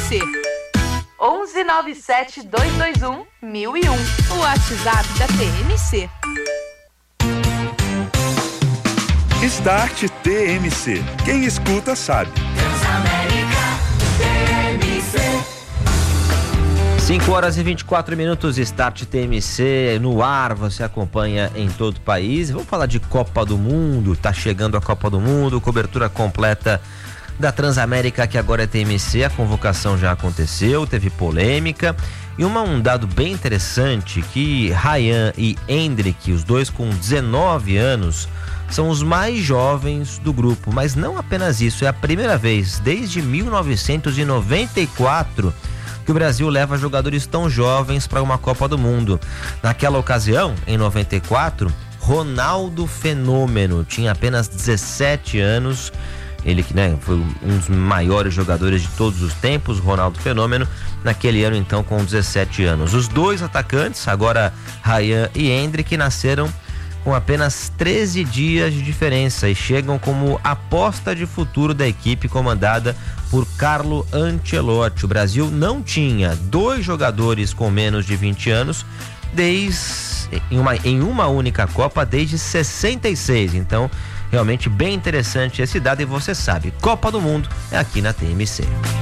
TMC. 1197-221-1001. O WhatsApp da TMC. Start TMC. Quem escuta sabe. Transamérica TMC. 5h24, Start TMC no ar, você acompanha em todo o país. Vamos falar de Copa do Mundo, tá chegando a Copa do Mundo, cobertura completa da Transamérica, que agora é TMC. A convocação já aconteceu, teve polêmica e um dado bem interessante, que Ryan e Hendrick, os dois com 19 anos, são os mais jovens do grupo. Mas não apenas isso, é a primeira vez desde 1994 que o Brasil leva jogadores tão jovens para uma Copa do Mundo. Naquela ocasião, em 94, Ronaldo Fenômeno tinha apenas 17 anos. Ele que, foi um dos maiores jogadores de todos os tempos, Ronaldo Fenômeno, naquele ano então com 17 anos. Os dois atacantes, agora Ryan e Hendrick, nasceram com apenas 13 dias de diferença e chegam como aposta de futuro da equipe comandada por Carlo Ancelotti. O Brasil não tinha dois jogadores com menos de 20 anos em uma única Copa desde 66. Então, realmente bem interessante esse dado, e você sabe, Copa do Mundo é aqui na TMC.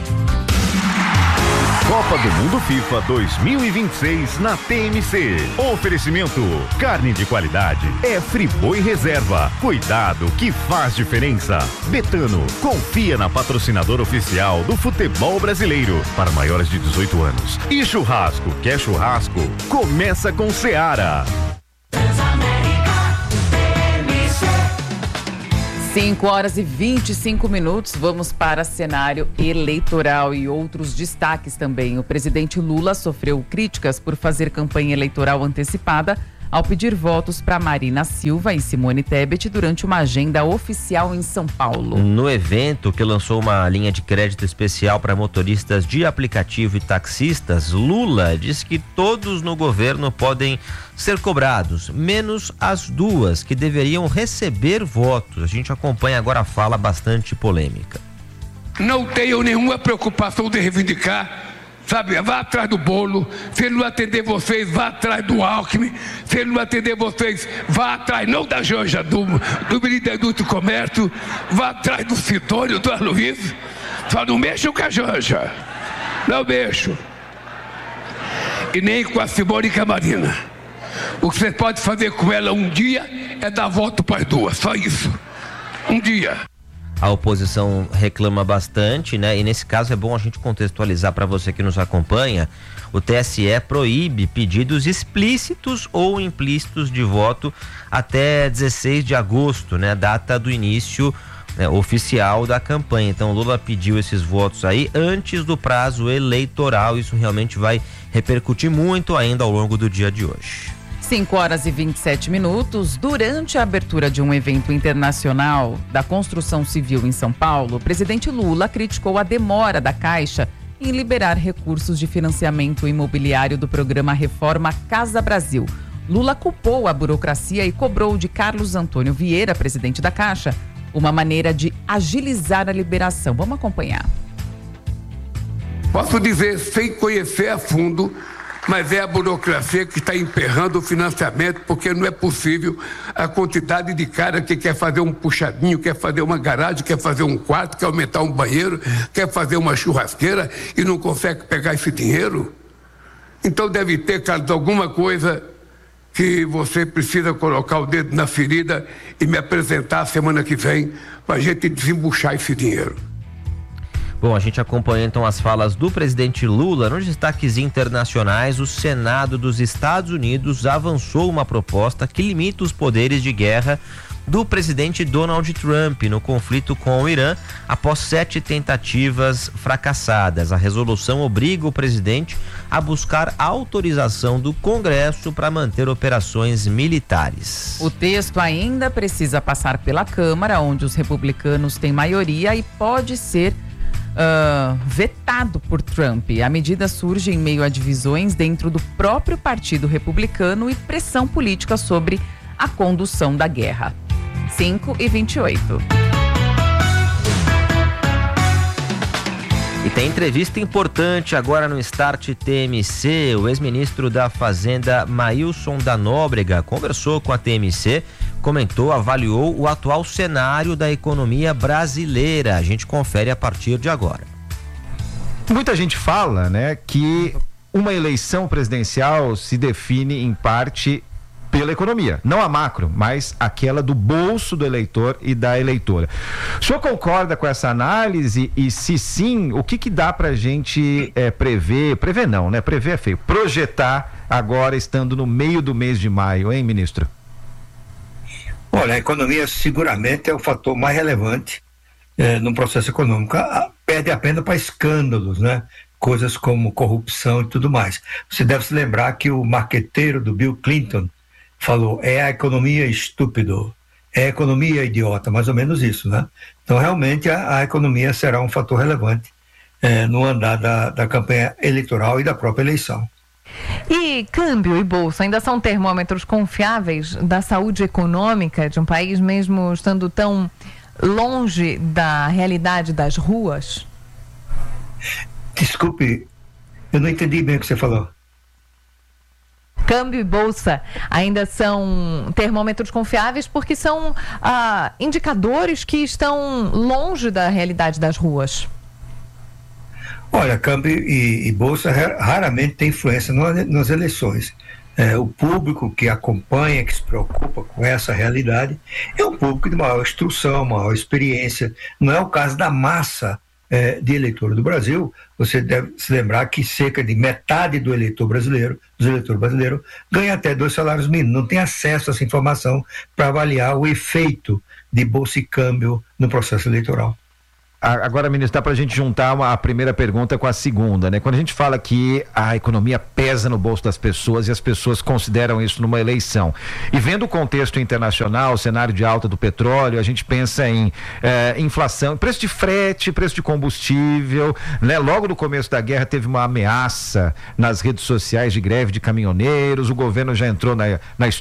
Copa do Mundo FIFA 2026 na TMC. Oferecimento: carne de qualidade é Friboi Reserva. Cuidado que faz diferença. Betano, confia na patrocinadora oficial do futebol brasileiro para maiores de 18 anos. E churrasco, quer churrasco? Começa com Seara. 5h25, vamos para cenário eleitoral e outros destaques também. O presidente Lula sofreu críticas por fazer campanha eleitoral antecipada ao pedir votos para Marina Silva e Simone Tebet durante uma agenda oficial em São Paulo. No evento, que lançou uma linha de crédito especial para motoristas de aplicativo e taxistas, Lula disse que todos no governo podem ser cobrados, menos as duas que deveriam receber votos. A gente acompanha agora a fala bastante polêmica. Não tenho nenhuma preocupação de reivindicar, sabe? Vá atrás do bolo. Se ele não atender vocês, vá atrás do Alckmin. Se ele não atender vocês, vá atrás, não da Janja, do ministro da Indústria e Comércio, vá atrás do Sidônio, do Aloysio. Só não mexam com a Janja, não mexam, e nem com a Simone e com a Marina. O que você pode fazer com ela um dia é dar voto para as duas, só isso, um dia. A oposição reclama bastante, E nesse caso é bom a gente contextualizar para você que nos acompanha. O TSE proíbe pedidos explícitos ou implícitos de voto até 16 de agosto, data do início oficial da campanha. Então Lula pediu esses votos aí antes do prazo eleitoral. Isso realmente vai repercutir muito ainda ao longo do dia de hoje. 5h27. Durante a abertura de um evento internacional da construção civil em São Paulo, o presidente Lula criticou a demora da Caixa em liberar recursos de financiamento imobiliário do programa Reforma Casa Brasil. Lula culpou a burocracia e cobrou de Carlos Antônio Vieira, presidente da Caixa, uma maneira de agilizar a liberação. Vamos acompanhar. Posso dizer, sem conhecer a fundo, mas é a burocracia que está emperrando o financiamento, porque não é possível a quantidade de cara que quer fazer um puxadinho, quer fazer uma garagem, quer fazer um quarto, quer aumentar um banheiro, quer fazer uma churrasqueira e não consegue pegar esse dinheiro. Então deve ter, Carlos, alguma coisa que você precisa colocar o dedo na ferida e me apresentar a semana que vem para a gente desembuchar esse dinheiro. Bom, a gente acompanha então as falas do presidente Lula. Nos destaques internacionais, o Senado dos Estados Unidos avançou uma proposta que limita os poderes de guerra do presidente Donald Trump no conflito com o Irã após 7 tentativas fracassadas. A resolução obriga o presidente a buscar autorização do Congresso para manter operações militares. O texto ainda precisa passar pela Câmara, onde os republicanos têm maioria, e pode ser vetado por Trump. A medida surge em meio a divisões dentro do próprio Partido Republicano e pressão política sobre a condução da guerra. 5h28. E tem entrevista importante agora no Start TMC. O ex-ministro da Fazenda, Maílson da Nóbrega, conversou com a TMC, comentou, avaliou o atual cenário da economia brasileira. A gente confere a partir de agora. Muita gente fala, né, que uma eleição presidencial se define em parte pela economia, não a macro, mas aquela do bolso do eleitor e da eleitora. O senhor concorda com essa análise? E se sim, o que dá pra gente prever não, né? Prever é feio, projetar agora estando no meio do mês de maio, hein, ministro? Olha, a economia seguramente é o fator mais relevante no processo econômico. Perde apenas para escândalos, né? Coisas como corrupção e tudo mais. Você deve se lembrar que o marqueteiro do Bill Clinton falou, é a economia estúpido, é a economia idiota, mais ou menos isso, né? Então, realmente, a economia será um fator relevante no andar da campanha eleitoral e da própria eleição. E câmbio e bolsa ainda são termômetros confiáveis da saúde econômica de um país, mesmo estando tão longe da realidade das ruas? Desculpe, eu não entendi bem o que você falou. Câmbio e bolsa ainda são termômetros confiáveis porque são indicadores que estão longe da realidade das ruas. Olha, câmbio e bolsa raramente tem influência nas eleições. O público que acompanha, que se preocupa com essa realidade, é um público de maior instrução, maior experiência. Não é o caso da massa de eleitor do Brasil. Você deve se lembrar que cerca de metade dos eleitores brasileiros ganha até 2 salários mínimos, não tem acesso a essa informação para avaliar o efeito de bolsa e câmbio no processo eleitoral. Agora, ministro, dá para a gente juntar a primeira pergunta com a segunda, né? Quando a gente fala que a economia pesa no bolso das pessoas e as pessoas consideram isso numa eleição, e vendo o contexto internacional, o cenário de alta do petróleo, a gente pensa em inflação, preço de frete, preço de combustível, né? Logo no começo da guerra teve uma ameaça nas redes sociais de greve de caminhoneiros, o governo já entrou na